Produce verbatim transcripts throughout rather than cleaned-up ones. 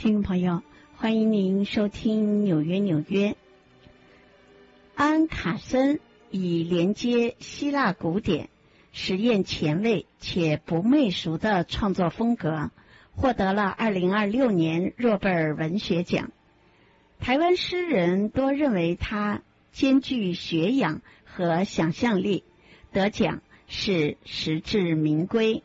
听众朋友，欢迎您收听纽约纽约。安卡森以连接希腊古典、实验前卫且不媚俗的创作风格，获得了二零二六年诺贝尔文学奖。台湾诗人多认为他兼具学养和想象力，得奖是实至名归。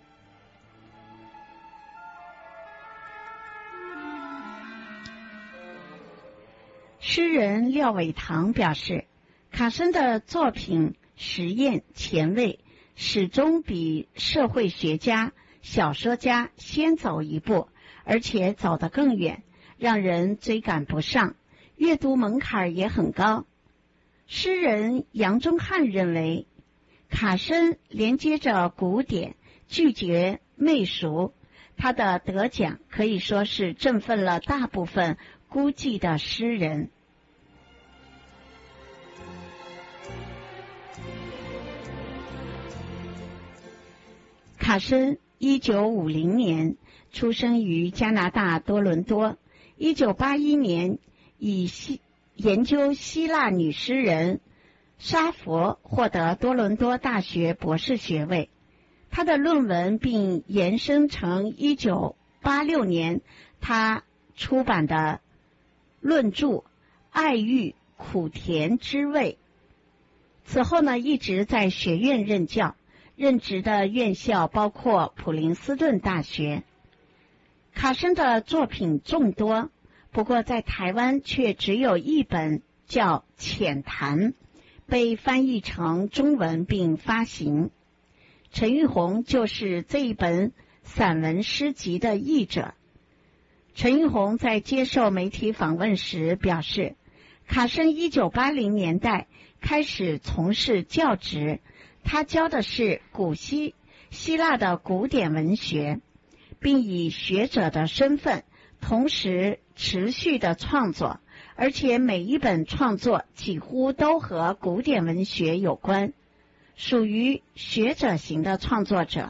诗人廖伟棠表示，卡森的作品实验前卫，始终比社会学家、小说家先走一步，而且走得更远，让人追赶不上，阅读门槛也很高。诗人杨宗翰认为，卡森连接着古典，拒绝媚俗，他的得奖可以说是振奋了大部分孤寂的诗人。卡森一九五零年出生于加拿大多伦多，一九八一年以西研究希腊女诗人沙佛获得多伦多大学博士学位。他的论文并延伸成一九八六年他出版的论著《爱欲苦甜之味》。此后呢，一直在学院任教，任职的院校包括普林斯顿大学。卡森的作品众多，不过在台湾却只有一本叫《浅谈》，被翻译成中文并发行。陈玉红就是这一本散文诗集的译者。陈玉红在接受媒体访问时表示，卡森一九八零年代开始从事教职，他教的是古希希腊的古典文学，并以学者的身份同时持续的创作，而且每一本创作几乎都和古典文学有关，属于学者型的创作者。